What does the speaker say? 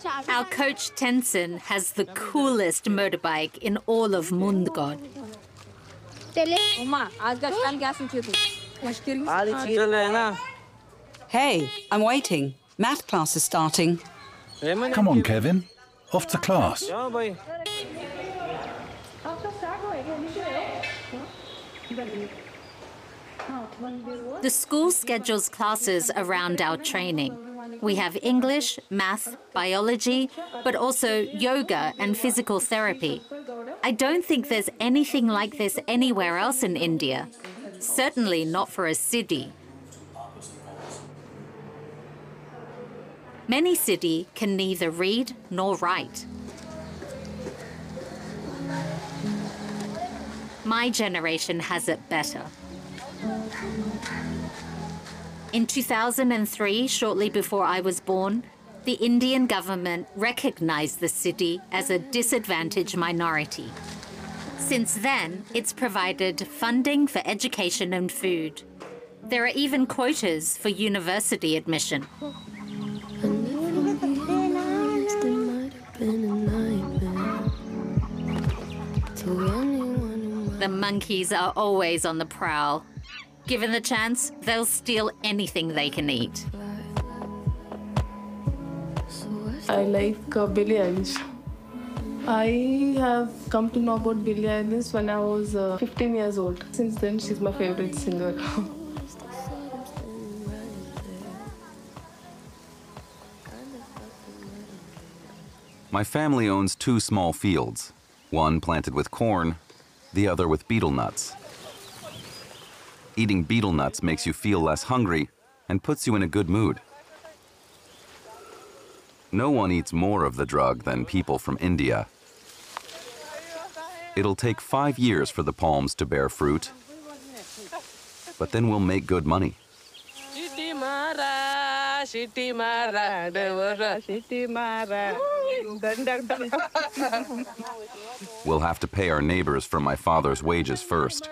Our coach Tenzin has the coolest motorbike in all of Mundgod. Hey, I'm waiting. Math class is starting. Come on, Kevin. Off to class. The school schedules classes around our training. We have English, math, biology, but also yoga and physical therapy. I don't think there's anything like this anywhere else in India. Certainly not for a Siddhi. Many Siddhi can neither read nor write. My generation has it better. In 2003, shortly before I was born, the Indian government recognized the Siddhi as a disadvantaged minority. Since then, it's provided funding for education and food. There are even quotas for university admission. The monkeys are always on the prowl. Given the chance, they'll steal anything they can eat. I like Billie Eilish. I have come to know about Billie Eilish when I was 15 years old. Since then, she's my favorite singer. My family owns 2 small fields, one planted with corn, the other with betel nuts. Eating betel nuts makes you feel less hungry and puts you in a good mood. No one eats more of the drug than people from India. It'll take 5 years for the palms to bear fruit, but then we'll make good money. We'll have to pay our neighbors for my father's wages first.